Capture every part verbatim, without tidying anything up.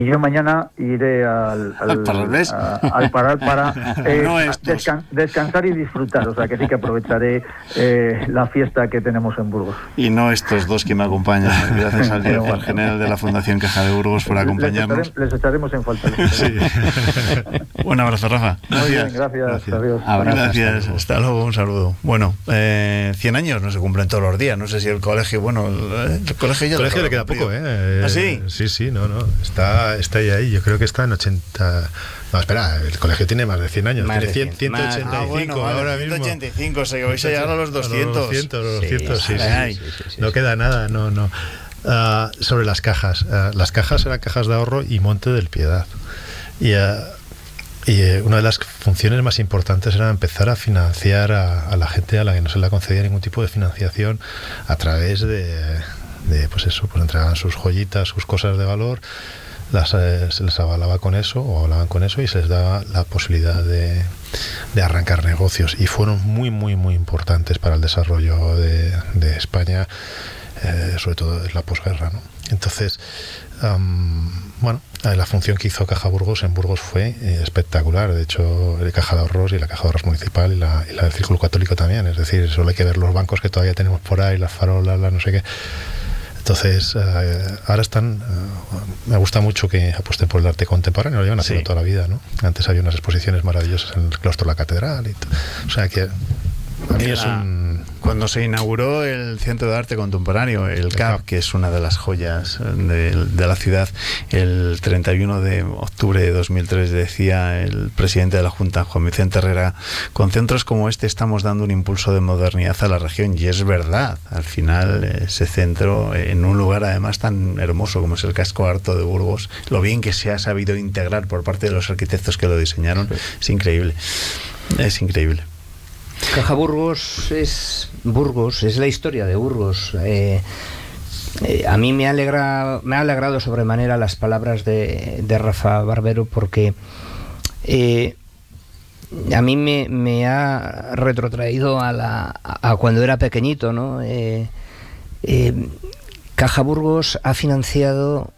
y yo mañana iré al, al, a, al Paral para eh, no descan, descansar y disfrutar, o sea que sí que aprovecharé eh, la fiesta que tenemos en Burgos. Y no estos dos que me acompañan, gracias al director bueno, general de la Fundación Caja de Burgos por acompañarnos. Les, estaré, les echaremos en falta. Sí. Un abrazo, Rafa. Gracias. Muy bien, gracias. gracias. Adiós. Abrazo, gracias. Hasta luego, un saludo. Bueno, eh, cien años no se cumplen todos los días, no sé si el colegio, bueno, el, el colegio ya el colegio le queda cumplido. poco, ¿eh? ¿Ah, sí? Sí, sí, no, no, está, está ahí, ahí, yo creo que está en ochenta... No, espera, el colegio tiene más de cien años, más tiene cien, ciento ochenta y cinco ah, bueno, vale, ahora mismo. ciento ochenta y cinco, se vais a llegar a los doscientos. A los doscientos, los doscientos, sí, sí, sí, sí, sí, sí, sí, no sí. queda nada, no, no. Uh, sobre las cajas, uh, las cajas eran cajas de ahorro y Monte del Piedad. Y, uh, y uh, una de las funciones más importantes era empezar a financiar a, a la gente a la que no se le concedía ningún tipo de financiación a través de, de pues eso, pues entregaban sus joyitas, sus cosas de valor. Las, eh, se les avalaba con eso o hablaban con eso y se les daba la posibilidad de, de arrancar negocios, y fueron muy muy muy importantes para el desarrollo de, de España, eh, sobre todo en la posguerra, ¿no? Entonces um, bueno, la función que hizo Caja Burgos en Burgos fue eh, espectacular. De hecho, la Caja de Ahorros y la Caja de Ahorros Municipal y la, y la del Círculo Católico también, es decir, solo hay que ver los bancos que todavía tenemos por ahí, las farolas, las no sé qué. Entonces, uh, ahora están... Uh, me gusta mucho que apuesten por el arte contemporáneo, lo llevan haciendo sí. toda la vida, ¿no? Antes había unas exposiciones maravillosas en el claustro de la catedral y todo. O sea que a mí es un... Cuando se inauguró el Centro de Arte Contemporáneo, el C A P, que es una de las joyas de, de la ciudad, el treinta y uno de octubre de dos mil tres decía el presidente de la Junta, Juan Vicente Herrera: con centros como este estamos dando un impulso de modernidad a la región. Y es verdad, al final ese centro, en un lugar además tan hermoso como es el casco alto de Burgos, lo bien que se ha sabido integrar por parte de los arquitectos que lo diseñaron, es increíble, es increíble. Caja Burgos es Burgos, es la historia de Burgos. Eh, eh, a mí me alegra, me ha alegrado sobremanera las palabras de, de Rafa Barbero, porque eh, a mí me, me ha retrotraído a, la, a cuando era pequeñito, ¿no? Eh, eh, Caja Burgos ha financiado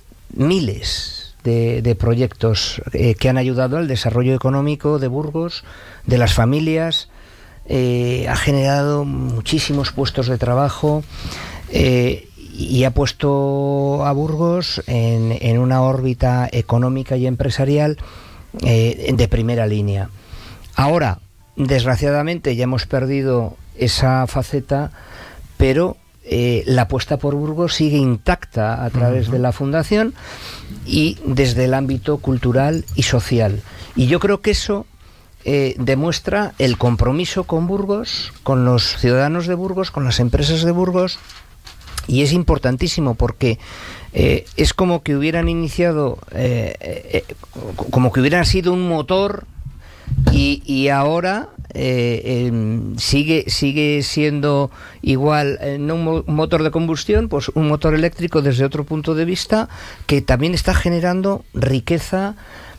miles De, de proyectos eh, que han ayudado al desarrollo económico de Burgos, de las familias, eh, ha generado muchísimos puestos de trabajo eh, y ha puesto a Burgos en, en una órbita económica y empresarial eh, de primera línea. Ahora, desgraciadamente, ya hemos perdido esa faceta, pero Eh, la apuesta por Burgos sigue intacta a través uh-huh. de la Fundación y desde el ámbito cultural y social. Y yo creo que eso eh, demuestra el compromiso con Burgos, con los ciudadanos de Burgos, con las empresas de Burgos, y es importantísimo porque eh, es como que hubieran iniciado, eh, eh, como que hubieran sido un motor y, y ahora eh, eh, sigue sigue siendo igual, eh, no un, mo- un motor de combustión, pues un motor eléctrico desde otro punto de vista, que también está generando riqueza,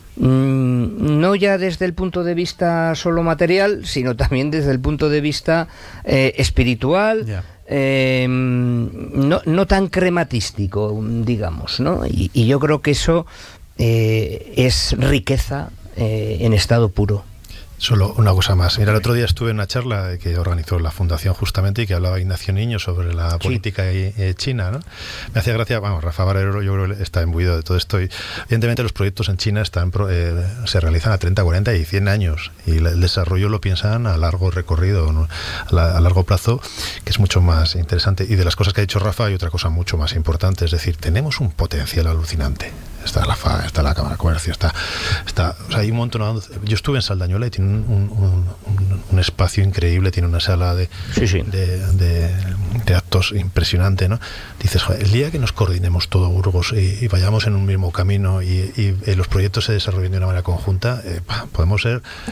mmm, no ya desde el punto de vista solo material, sino también desde el punto de vista eh, espiritual. Yeah. Eh, no, no tan crematístico, digamos, ¿no? Y, y yo creo que eso eh, es riqueza eh, en estado puro. Solo una cosa más. Mira, el otro día estuve en una charla que organizó la Fundación justamente y que hablaba Ignacio Niño sobre la sí. política eh, china, ¿no? Me hacía gracia, vamos, Rafa Barbero yo creo que está imbuido de todo esto. Y, evidentemente los proyectos en China están eh, se realizan a treinta, cuarenta y cien años y el desarrollo lo piensan a largo recorrido, ¿no? a, la, a largo plazo, que es mucho más interesante. Y de las cosas que ha dicho Rafa hay otra cosa mucho más importante, es decir, tenemos un potencial alucinante. Está la F A, está la Cámara de Comercio, está, está, o sea, hay un montón. Yo estuve en Saldañola y tiene un, un, un, un espacio increíble, tiene una sala de, sí, sí. de, de, de actos impresionante, ¿no? Dices, joder, el día que nos coordinemos todo Burgos y, y vayamos en un mismo camino y, y, y los proyectos se desarrollen de una manera conjunta, eh, podemos ser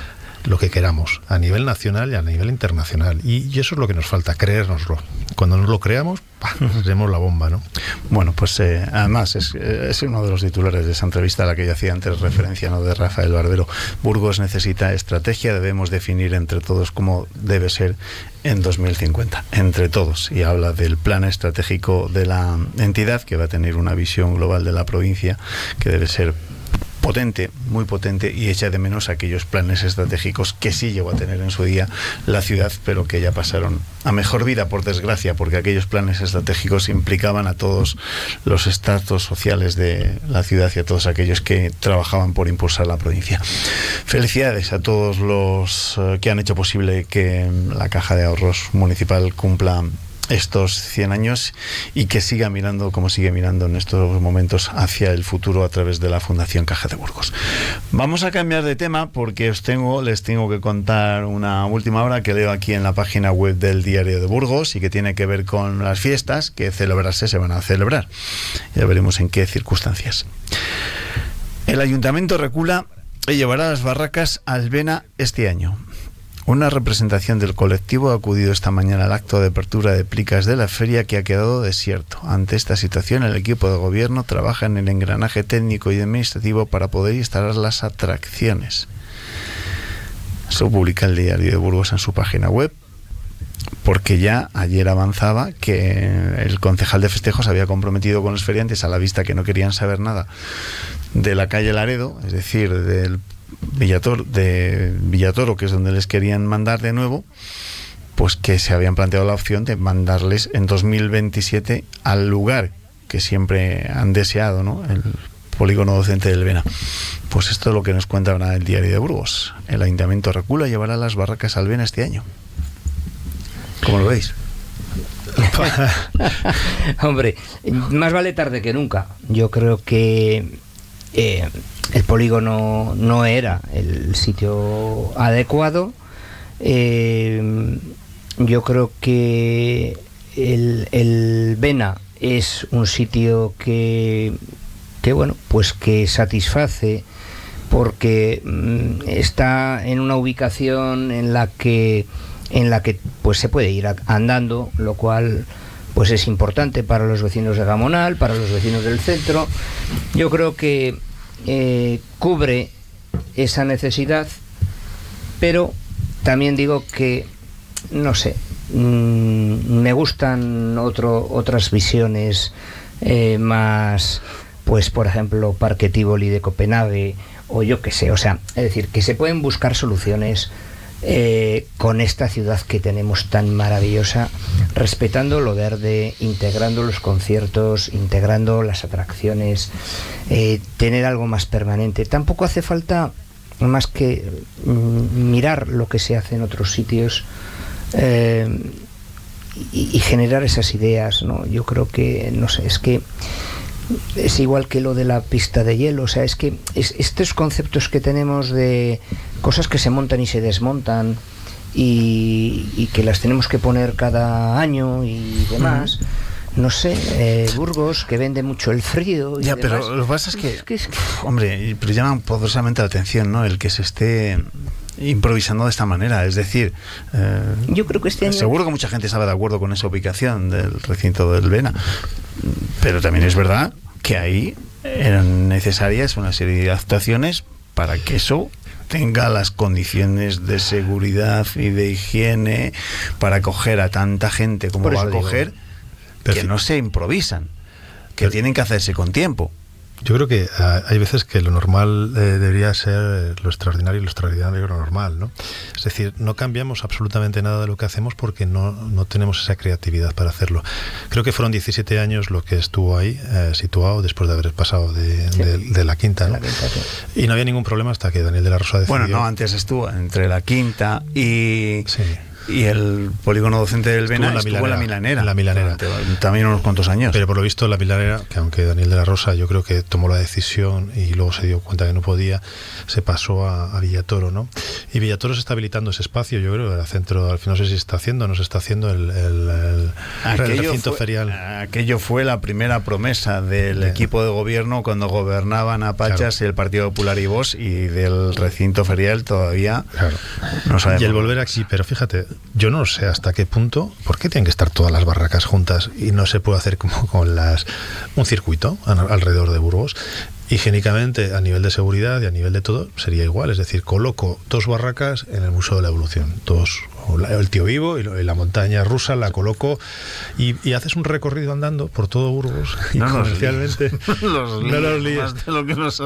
lo que queramos, a nivel nacional y a nivel internacional. Y, y eso es lo que nos falta, creérnoslo. Cuando nos lo creamos, seremos la bomba, ¿no? Bueno, pues eh, además es, es uno de los titulares de esa entrevista a la que yo hacía antes referencia, ¿no?, de Rafael Barbero. Burgos necesita estrategia, debemos definir entre todos cómo debe ser en dos mil cincuenta, entre todos, y habla del plan estratégico de la entidad, que va a tener una visión global de la provincia que debe ser potente, muy potente, y echa de menos aquellos planes estratégicos que sí llegó a tener en su día la ciudad, pero que ya pasaron a mejor vida, por desgracia, porque aquellos planes estratégicos implicaban a todos los estratos sociales de la ciudad y a todos aquellos que trabajaban por impulsar la provincia. Felicidades a todos los uh, que han hecho posible que la Caja de Ahorros Municipal cumpla estos cien años y que siga mirando como sigue mirando en estos momentos hacia el futuro a través de la Fundación Caja de Burgos. Vamos a cambiar de tema porque os tengo, les tengo que contar una última hora que leo aquí en la página web del Diario de Burgos y que tiene que ver con las fiestas que celebrarse se van a celebrar. Ya veremos en qué circunstancias. El Ayuntamiento recula y llevará las barracas a Albena este año. Una representación del colectivo ha acudido esta mañana al acto de apertura de plicas de la feria, que ha quedado desierto. Ante esta situación, el equipo de gobierno trabaja en el engranaje técnico y administrativo para poder instalar las atracciones. Eso publica el Diario de Burgos en su página web, porque ya ayer avanzaba que el concejal de festejos había comprometido con los feriantes, a la vista que no querían saber nada de la calle Laredo, es decir, del Villatoro, de Villatoro, que es donde les querían mandar de nuevo, pues que se habían planteado la opción de mandarles en dos mil veintisiete al lugar que siempre han deseado, ¿no?, el polígono docente del Vena. Pues esto es lo que nos cuenta ahora el Diario de Burgos. El Ayuntamiento recula y llevará las barracas al Vena este año. ¿Cómo lo veis? Hombre, más vale tarde que nunca. Yo creo que eh, el polígono no era el sitio adecuado. Eh, yo creo que el, el Vena es un sitio que, que bueno, pues que satisface, porque mm, está en una ubicación en la que en la que pues se puede ir andando, lo cual pues es importante para los vecinos de Gamonal, para los vecinos del centro. Yo creo que eh, cubre esa necesidad, pero también digo que, no sé, mmm, me gustan otro, otras visiones eh, más, pues por ejemplo, Parque Tivoli de Copenhague, o yo qué sé, o sea, es decir, que se pueden buscar soluciones Eh, con esta ciudad que tenemos tan maravillosa, respetando lo verde, integrando los conciertos, integrando las atracciones, eh, tener algo más permanente. Tampoco hace falta más que mm, mirar lo que se hace en otros sitios eh, y, y generar esas ideas, ¿no? Yo creo que, no sé, es que es igual que lo de la pista de hielo, o sea, es que es, estos conceptos que tenemos de cosas que se montan y se desmontan y, y que las tenemos que poner cada año y demás, uh-huh. no sé, eh, Burgos, que vende mucho el frío y ya, demás. pero lo que pasa es que, es que, es que hombre, pero llama poderosamente la atención, ¿no?, el que se esté improvisando de esta manera, es decir, eh, yo creo que este año seguro que mucha gente estaba de acuerdo con esa ubicación del recinto del Vena, pero también es verdad que ahí eran necesarias una serie de actuaciones para que eso tenga las condiciones de seguridad y de higiene para acoger a tanta gente como va a acoger, que no se improvisan, que pero, tienen que hacerse con tiempo. Yo creo que uh, hay veces que lo normal eh, debería ser lo extraordinario y lo extraordinario lo normal, ¿no? Es decir, no cambiamos absolutamente nada de lo que hacemos porque no, no tenemos esa creatividad para hacerlo. Creo que fueron diecisiete años lo que estuvo ahí eh, situado después de haber pasado de, sí. de, de la Quinta, ¿no? La Quinta, sí. Y no había ningún problema hasta que Daniel de la Rosa decidió... Bueno, no, antes estuvo entre la Quinta y... Sí. Y el polígono docente del Bena estuvo, estuvo en la Milanera. En la Milanera. También unos cuantos años. Pero por lo visto la Milanera, que aunque Daniel de la Rosa yo creo que tomó la decisión y luego se dio cuenta que no podía, se pasó a, a Villatoro, ¿no? Y Villatoro se está habilitando ese espacio, yo creo, el centro, al final no sé si está haciendo, no se está haciendo el, el, el, el recinto fue, ferial. Aquello fue la primera promesa del yeah. equipo de gobierno cuando gobernaban Apachas, claro. y el Partido Popular y Vox, y del recinto ferial todavía claro. no sabemos. Y el volver aquí, pero fíjate, yo no sé hasta qué punto, ¿por qué tienen que estar todas las barracas juntas y no se puede hacer como con las un circuito alrededor de Burgos? Higiénicamente, a nivel de seguridad y a nivel de todo, sería igual. Es decir, coloco dos barracas en el Museo de la Evolución. Dos, el Tío Vivo y la montaña rusa la coloco y, y haces un recorrido andando por todo Burgos y no comercialmente. Los líos, no los líes. Más de lo que nos